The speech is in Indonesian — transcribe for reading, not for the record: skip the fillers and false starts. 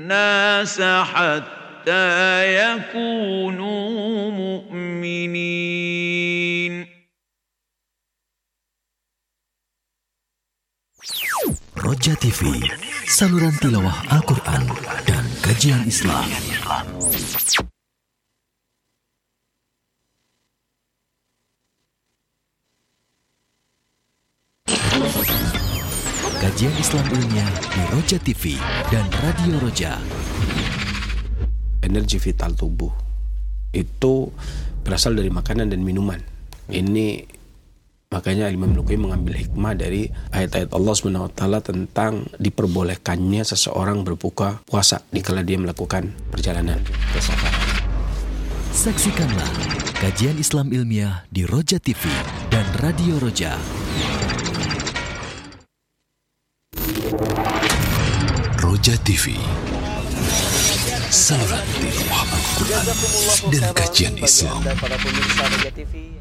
الناس حتى يكونوا مؤمنين. Roja TV, saluran tilawah Al-Quran dan kajian Islam. Kajian Islam ilmiah di Roja TV dan Radio Roja. Energi vital tubuh itu berasal dari makanan dan minuman. Ini makanya Imam Al-Qayyim mengambil hikmah dari ayat-ayat Allah SWT tentang diperbolehkannya seseorang berbuka puasa dikala dia melakukan perjalanan ke safar. Saksikanlah kajian Islam ilmiah di Roja TV dan Radio Roja. Roja TV, saluran tilawah Al-Quran dan kajian Islam. Dan para pemirsa Roja TV